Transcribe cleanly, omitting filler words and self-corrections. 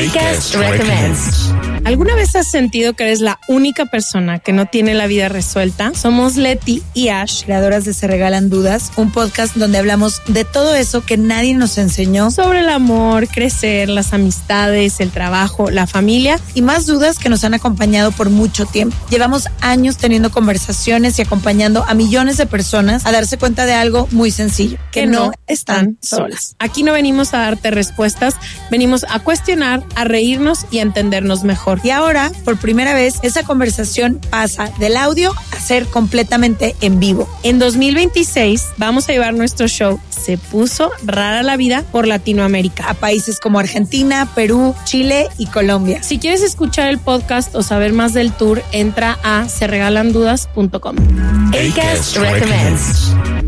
Acast recommends. ¿Alguna vez has sentido que eres la única persona que no tiene la vida resuelta? Somos Leti y Ash, creadoras de Se Regalan Dudas, un podcast donde hablamos de todo eso que nadie nos enseñó sobre el amor, crecer, las amistades, el trabajo, la familia y más dudas que nos han acompañado por mucho tiempo. Llevamos años teniendo conversaciones y acompañando a millones de personas a darse cuenta de algo muy sencillo, que no están solas. Aquí no venimos a darte respuestas, venimos a cuestionar, a reírnos y a entendernos mejor. Y ahora, por primera vez, esa conversación pasa del audio a ser completamente en vivo. En 2026 vamos a llevar nuestro show Se Puso Rara la Vida por Latinoamérica, a países como Argentina, Perú, Chile y Colombia. Si quieres escuchar el podcast o saber más del tour, entra a seregalandudas.com. Acast recommends.